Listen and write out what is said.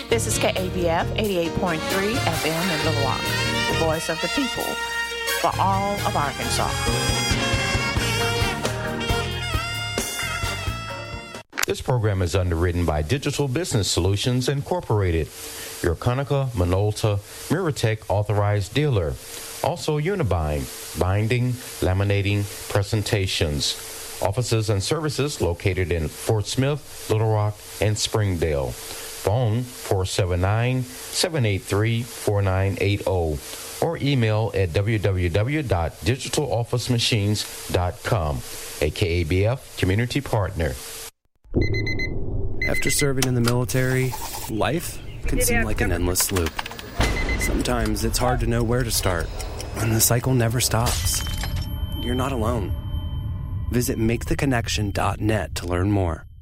This is KABF 88.3 FM in Little Rock, the voice of the people for all of Arkansas. This program is underwritten by Digital Business Solutions Incorporated, your Conica Minolta Miratech authorized dealer. Also Unibind, binding, laminating, presentations. Offices and services located in Fort Smith, Little Rock, and Springdale. Phone 479-783-4980 or email at www.digitalofficemachines.com, a KABF community partner. After serving in the military, life can seem like an endless loop. Sometimes it's hard to know where to start, and the cycle never stops. You're not alone. Visit MakeTheConnection.net to learn more.